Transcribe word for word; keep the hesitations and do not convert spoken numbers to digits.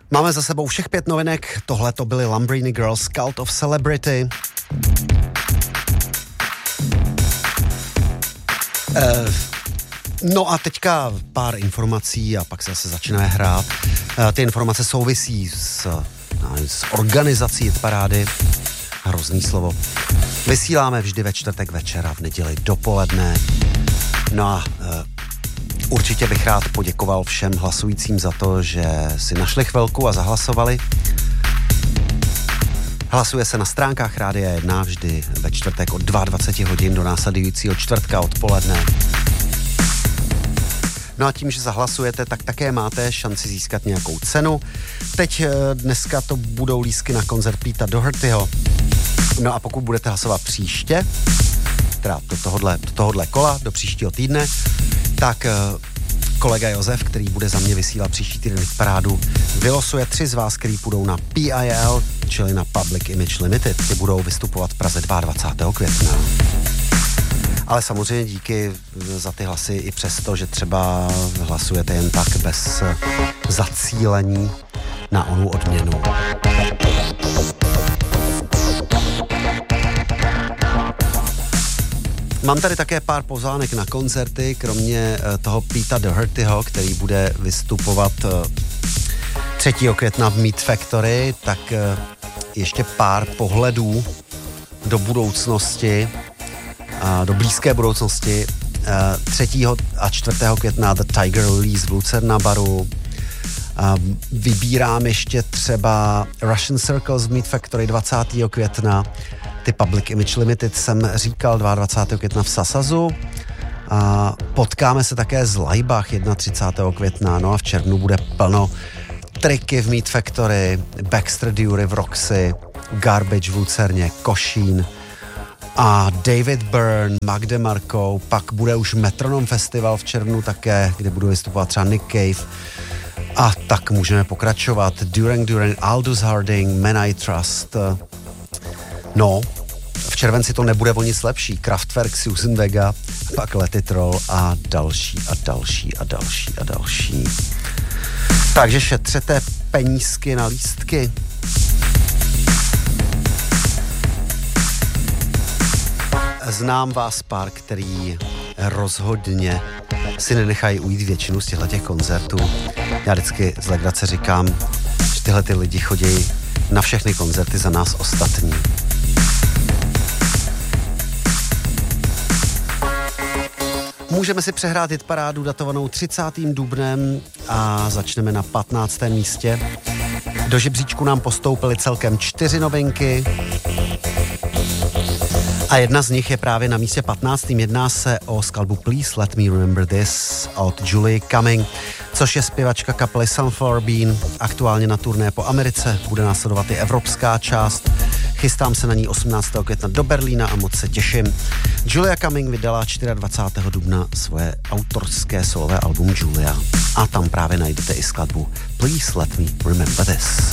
Máme za sebou všech pět novinek, tohle to byly Lumbreeny Girls, Cult of Celebrity. Uh, no a teďka pár informací a pak se zase začneme hrát. Uh, ty informace souvisí s, no, s organizací hitparády. Hrozný slovo. Vysíláme vždy ve čtvrtek večera, v neděli dopoledne. No a uh, určitě bych rád poděkoval všem hlasujícím za to, že si našli chvilku a zahlasovali. Hlasuje se na stránkách Rádia jedna vždy ve čtvrtek od dvacet dva hodin do následujícího čtvrtka odpoledne. No a tím, že zahlasujete, tak také máte šanci získat nějakou cenu. Teď dneska to budou lístky na koncert Peta Dohertyho. No a pokud budete hlasovat příště, teda do tohohle, do tohohle kola, do příštího týdne, tak kolega Josef, který bude za mě vysílat příští týden v parádu, vylosuje tři z vás, který půjdou na P I L, čili na Public Image Limited. Ty budou vystupovat v Praze dvacátého druhého května. Ale samozřejmě díky za ty hlasy i přesto, že třeba hlasujete jen tak bez zacílení na onu odměnu. Mám tady také pár pozvánek na koncerty, kromě toho Peta Dohertyho, který bude vystupovat třetího května v Meat Factory, tak ještě pár pohledů do budoucnosti, do blízké budoucnosti. třetího a čtvrtého května The Tiger Lilies v Lucerna baru. Vybírám ještě třeba Russian Circles v Meat Factory dvacátého května. Ty Public Image Limited jsem říkal dvacátého druhého května v Sasazu. A potkáme se také z Laibach třicátého prvního května, no a v červnu bude plno Triky v Meat Factory, Baxter Dury v Roxy, Garbage v Lucerně, Košín a David Byrne, Magde Markou, pak bude už Metronom Festival v červnu také, kde budou vystupovat třeba Nick Cave a tak můžeme pokračovat. Duran Duran, Aldous Harding, Man I Trust. No, v červenci to nebude o nic lepší. Kraftwerk, Susan Vega, pak Let It Roll a další a další a další a další. Takže šetřete penízky na lístky. Znám vás pár, který rozhodně si nenechají ujít většinu z těchto koncertů. Já vždycky z legrace říkám, že tyhle ty lidi chodí na všechny koncerty za nás ostatní. Můžeme si přehrát hitparádu datovanou třicátým dubnem a začneme na patnáctém místě. Do žebříčku nám postoupily celkem čtyři novinky a jedna z nich je právě na místě patnáctém. Jedná se o skladbu Please Let Me Remember This od Julie Cumming, což je zpěvačka kapely Sunflower Bean, aktuálně na turné po Americe. Bude následovat i evropská část. Chystám se na ní osmnáctého května do Berlína a moc se těším. Julia Cumming vydala dvacátého čtvrtého dubna svoje autorské solové album Julia. A tam právě najdete i skladbu Please Let Me Remember This.